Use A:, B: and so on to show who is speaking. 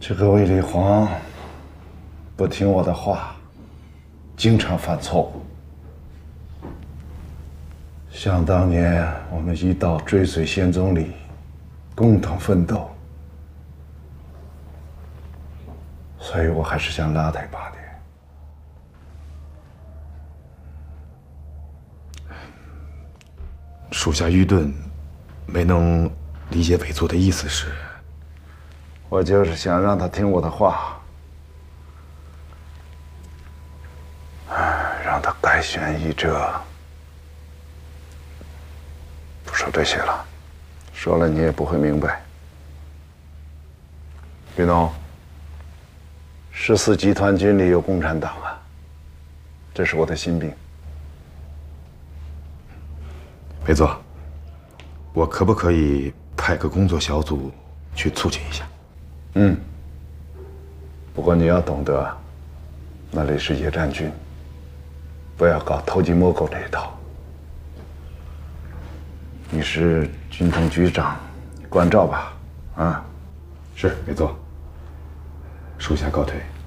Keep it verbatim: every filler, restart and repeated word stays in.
A: 这个卫立煌不听我的话，经常犯错误。想当年我们一道追随先总理，共同奋斗，所以我还是想拉他一把的。
B: 属下愚钝，没能理解伟座的意思是。
A: 我就是想让他听我的话，让他改选一者。不说这些了，说了你也不会明白。于农，十四集团军里有共产党啊，这是我的心病。
B: 伟座，我可不可以派个工作小组去促进一下？
A: 嗯。不过你要懂得，那里是野战军，不要搞偷鸡摸狗这一套。你是军统局长，关照吧？啊，
B: 是，伟座。属下告退。